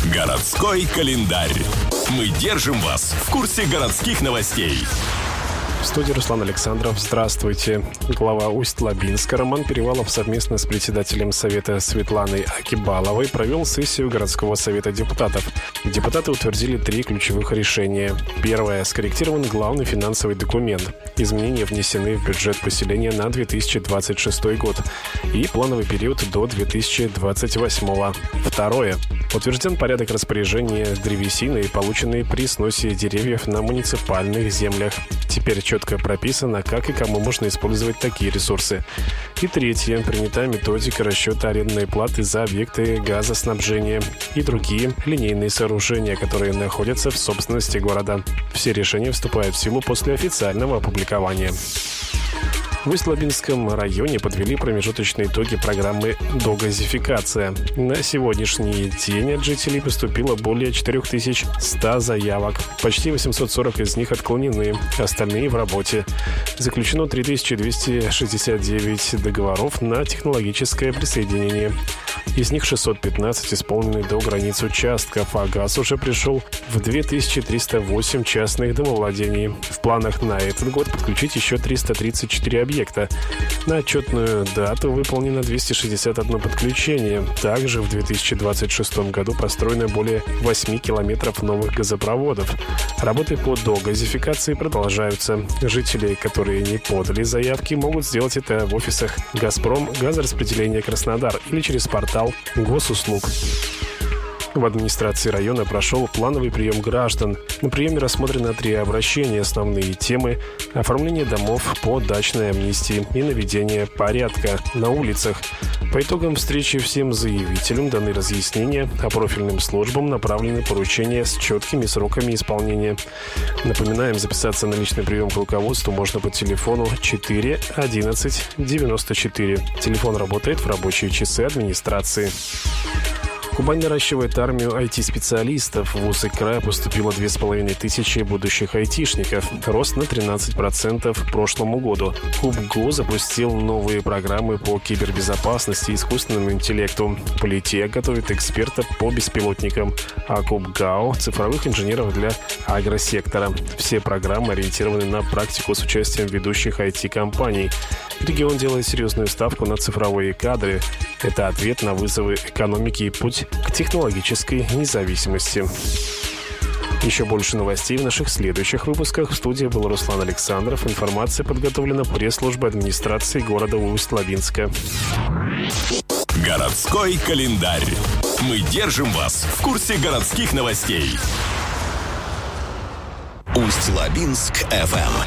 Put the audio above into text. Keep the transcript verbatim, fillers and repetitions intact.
Городской календарь. Мы держим вас в курсе городских новостей. В студии Руслан Александров. Здравствуйте. Глава Усть-Лабинска Роман Перевалов совместно с председателем Совета Светланой Акибаловой провел сессию городского совета депутатов. Депутаты утвердили три ключевых решения. Первое. Скорректирован главный финансовый документ. Изменения внесены в бюджет поселения на две тысячи двадцать шестой год и плановый период до две тысячи двадцать восьмого. Второе. Утвержден порядок распоряжения древесиной, полученной при сносе деревьев на муниципальных землях. Теперь четко прописано, как и кому можно использовать такие ресурсы. И третье. Принята методика расчета арендной платы за объекты газоснабжения и другие линейные сооружения, которые находятся в собственности города. Все решения вступают в силу после официального опубликования. В Усть-Лабинском районе подвели промежуточные итоги программы «Догазификация». На сегодняшний день от жителей поступило более четыре тысячи сто заявок. Почти восемьсот сорок из них отклонены, остальные в работе. Заключено три тысячи двести шестьдесят девять договоров на технологическое присоединение. Из них шестьсот пятнадцать исполнены до границ участков, а газ уже пришел в две тысячи триста восемь частных домовладений. В планах на этот год подключить еще триста тридцать четыре объекта. На отчетную дату выполнено двести шестьдесят одно подключение. Также в две тысячи двадцать шестом году построено более восемь километров новых газопроводов. Работы по догазификации продолжаются. Жители, которые не подали заявки, могут сделать это в офисах «Газпром», «Газораспределение Краснодар» или через портал госуслуг. В администрации района прошел плановый прием граждан. На приеме рассмотрены три обращения. Основные темы – оформление домов по дачной амнистии и наведение порядка на улицах. По итогам встречи всем заявителям даны разъяснения, а профильным службам направлены поручения с четкими сроками исполнения. Напоминаем, записаться на личный прием к руководству можно по телефону четыре одиннадцать девяносто четыре. Телефон работает в рабочие часы администрации. Кубань наращивает армию ай ти-специалистов. В вузы края поступило две с половиной тысячи будущих айтишников. Рост на тринадцать процентов к прошлому году. КубГУ запустил новые программы по кибербезопасности и искусственному интеллекту. Политех готовит эксперта по беспилотникам, а КубГАУ – цифровых инженеров для агросектора. Все программы ориентированы на практику с участием ведущих ай ти-компаний. Регион делает серьезную ставку на цифровые кадры. Это ответ на вызовы экономики и путь к технологической независимости. Еще больше новостей в наших следующих выпусках. В студии был Руслан Александров. Информация подготовлена пресс-службой администрации города Усть-Лабинска. Городской календарь. Мы держим вас в курсе городских новостей. Усть-Лабинск эф эм.